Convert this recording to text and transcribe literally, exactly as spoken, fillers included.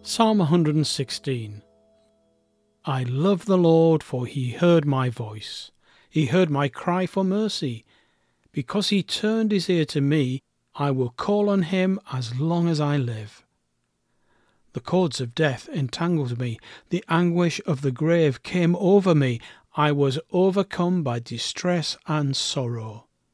Psalm one hundred sixteen. I love the Lord, for he heard my voice. He heard my cry for mercy. Because he turned his ear to me, I will call on him as long as I live. The cords of death entangled me. The anguish of the grave came over me. I was overcome by distress and sorrow.